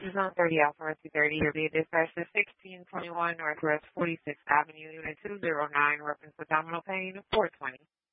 is on 30 Alpha 230. You'll be dispatched to 1621 Northwest 46th Avenue, Unit 209, reference abdominal pain, 420.